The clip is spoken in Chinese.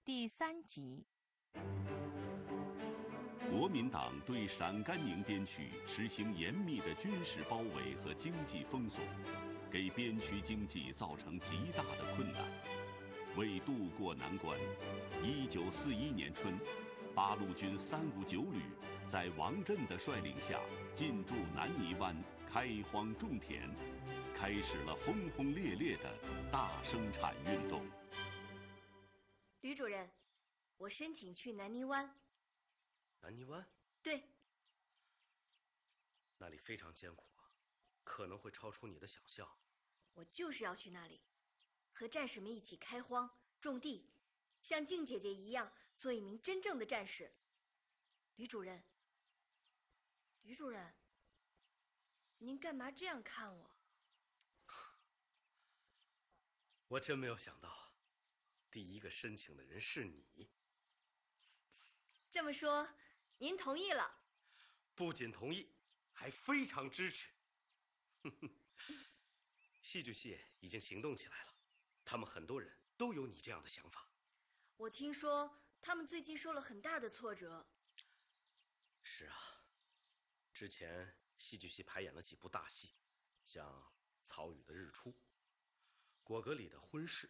第3集。 国民党对陕甘宁边区实行严密的军事包围和经济封锁，给边区经济造成极大的困难。为渡过难关，1941年春，八路军359旅在王震的率领下进驻南泥湾，开荒种田，开始了轰轰烈烈的大生产运动。 吕主任，我申请去南泥湾。 南泥湾？ 对。 那里非常艰苦啊，可能会超出你的想象。 我就是要去那里，和战士们一起开荒种地，像静姐姐一样做一名真正的战士。吕主任，您干嘛这样看我？ 我真没有想到，第一个申请的人是你。 这么说，您同意了？ 不仅同意，还非常支持。戏剧系已经行动起来了，他们很多人都有你这样的想法。 我听说他们最近受了很大的挫折。 是啊，之前戏剧系排演了几部大戏，像曹禺的《日出》，果戈里的《婚事》，